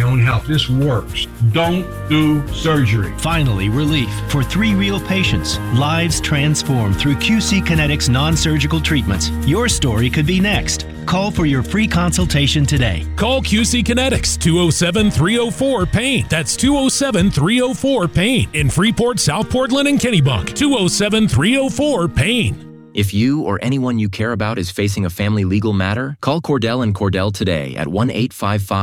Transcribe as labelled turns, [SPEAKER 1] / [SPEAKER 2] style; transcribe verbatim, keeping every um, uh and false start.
[SPEAKER 1] own health. This works. Don't do surgery.
[SPEAKER 2] Finally, relief for three real patients. Lives transformed through Q C Kinetics non-surgical treatments. Your story could be next. Call for your free consultation today.
[SPEAKER 3] Call Q C Kinetics, two oh seven, three oh four, PAIN. That's two oh seven, three oh four, PAIN. In Freeport, South Portland, and Kennebunk. two oh seven, three oh four, PAIN.
[SPEAKER 4] If you or anyone you care about is facing a family legal matter, call Cordell and Cordell today at one eight five five